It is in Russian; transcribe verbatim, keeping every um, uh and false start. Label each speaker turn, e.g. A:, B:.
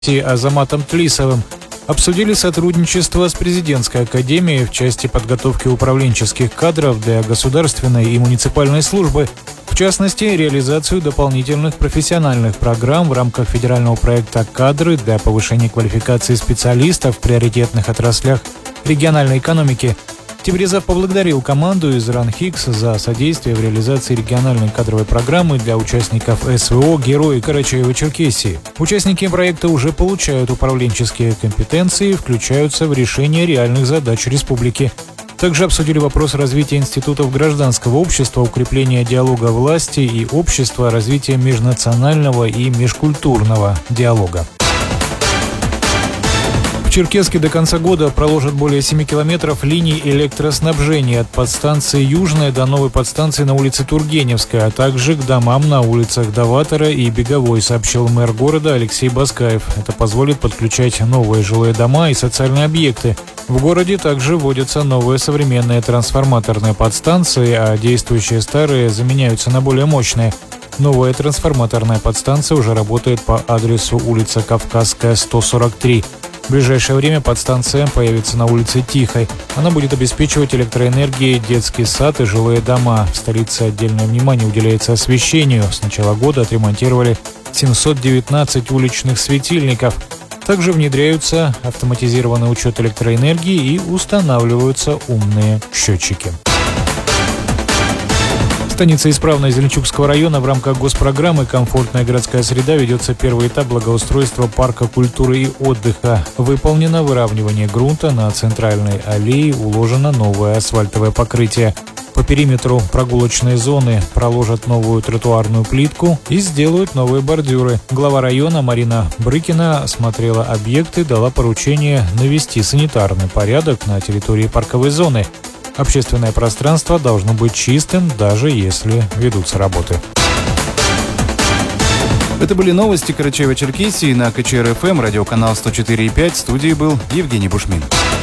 A: Азаматом Тлисовым обсудили сотрудничество с президентской академией в части подготовки управленческих кадров для государственной и муниципальной службы, в частности, реализацию дополнительных профессиональных программ в рамках федерального проекта «Кадры» для повышения квалификации специалистов в приоритетных отраслях региональной экономики. Тимирязев поблагодарил команду из РАНХИКС за содействие в реализации региональной кадровой программы для участников СВО «Герои Карачаево-Черкесии». Участники проекта уже получают управленческие компетенции и включаются в решение реальных задач республики. Также обсудили вопрос развития институтов гражданского общества, укрепления диалога власти и общества, развития межнационального и межкультурного диалога. В Черкесске до конца года проложат более семи километров линий электроснабжения от подстанции Южная до новой подстанции на улице Тургеневская, а также к домам на улицах Даватора и Беговой, сообщил мэр города Алексей Баскаев. Это позволит подключать новые жилые дома и социальные объекты. В городе также вводятся новые современные трансформаторные подстанции, а действующие старые заменяются на более мощные. Новая трансформаторная подстанция уже работает по адресу улица Кавказская, сто сорок три. В ближайшее время подстанция появится на улице Тихой. Она будет обеспечивать электроэнергией детский сад и жилые дома. В столице отдельное внимание уделяется освещению. С начала года отремонтировали семьсот девятнадцать уличных светильников. Также внедряются автоматизированный учет электроэнергии и устанавливаются умные счетчики. В станице Исправной Зеленчукского района в рамках госпрограммы «Комфортная городская среда» ведется первый этап благоустройства парка культуры и отдыха. Выполнено выравнивание грунта, на центральной аллее уложено новое асфальтовое покрытие. По периметру прогулочной зоны проложат новую тротуарную плитку и сделают новые бордюры. Глава района Марина Брыкина осмотрела объекты, дала поручение навести санитарный порядок на территории парковой зоны. Общественное пространство должно быть чистым, даже если ведутся работы.
B: Это были новости Карачаево-Черкесии на ка че эр эф эм, радиоканал сто четыре и пять. В студии был Евгений Бушмин.